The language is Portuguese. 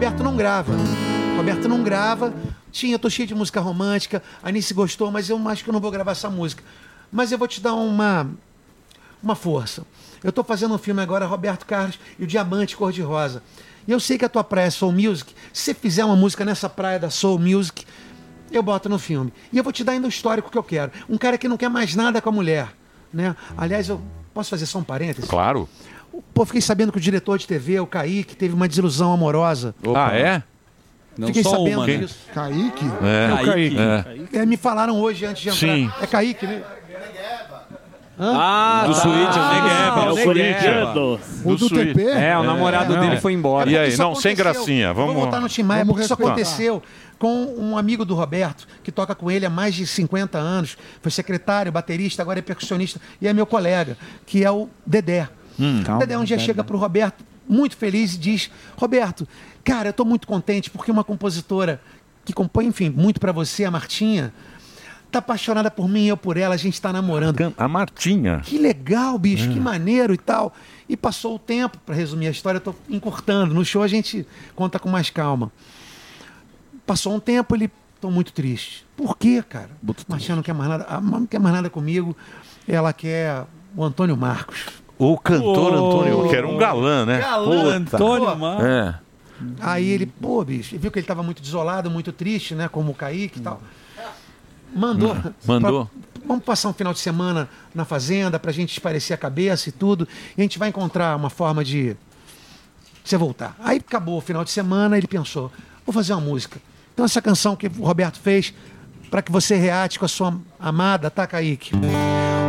Roberto não grava. Roberto não grava. Tô cheio de música romântica. A Anice gostou, mas eu acho que eu não vou gravar essa música. Mas eu vou te dar uma força. Eu tô fazendo um filme agora, Roberto Carlos e o Diamante Cor-de-Rosa. E eu sei que a tua praia é Soul Music. Se você fizer uma música nessa praia da Soul Music, eu boto no filme. E eu vou te dar ainda o histórico que eu quero. Um cara que não quer mais nada com a mulher, né? Aliás, eu posso fazer só um parênteses? Claro. Pô, fiquei sabendo que o diretor de TV, o Kaique, teve uma desilusão amorosa. Ah, é? Não Fiquei só sabendo uma, né? disso. Kaique? É, o Kaique. Me falaram hoje, antes de entrar. Sim. É Kaique, né? Do Suíte, o Negueba. O do TP? O namorado dele foi embora. E aí? Isso Não, sem aconteceu. gracinha. Vou Vamos voltar no Tim Maia, vamos porque isso respeitar. aconteceu com um amigo do Roberto, que toca com ele há mais de 50 anos. Foi secretário, baterista, agora é percussionista. E é meu colega, que é o Dedé. O Dedé um dia chega pro Roberto, muito feliz, e diz: Roberto, cara, eu tô muito contente porque uma compositora que compõe, enfim, muito pra você, a Martinha, tá apaixonada por mim e eu por ela, a gente tá namorando. A Martinha. Que legal, bicho, que maneiro e tal. E passou o tempo, para resumir a história, eu tô encurtando. No show a gente conta com mais calma. Passou um tempo, ele tô muito triste. Por quê, cara? Martinha não quer mais nada, não quer mais nada comigo. Ela quer o Antônio Marcos. O cantor Antônio, que era um galã, né? Antônio Marcos. É. Aí ele, bicho, viu que ele tava muito desolado, muito triste, né? Como o Kaique e tal. Mandou. Vamos passar um final de semana na fazenda pra gente espairecer a cabeça e tudo. E a gente vai encontrar uma forma de você voltar. Aí acabou o final de semana, ele pensou: vou fazer uma música. Então essa canção que o Roberto fez para que você reate com a sua amada, tá, Kaique?